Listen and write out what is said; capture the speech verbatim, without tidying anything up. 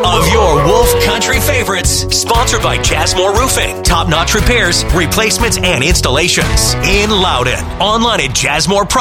of your Wolf Country favorites. Sponsored by Jasmore Roofing. Top-notch repairs, replacements, and installations. In Loudon. Online at jasmore pro